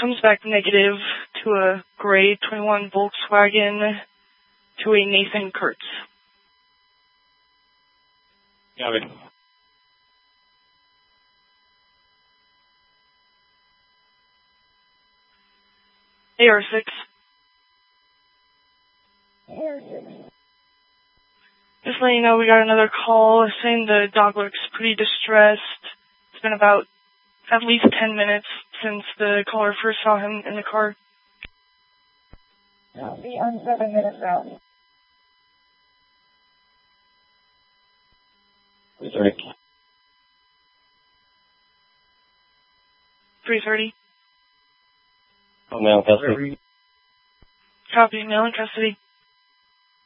comes back negative to a gray 21 Volkswagen to a Nathan Kurtz. Copy. AR6. Just letting you know, we got another call saying the dog looks pretty distressed. It's been about at least 10 minutes since the caller first saw him in the car. I'll be on 7 minutes out. 3:30. 3:30. Oh, male custody. Copy, male in custody.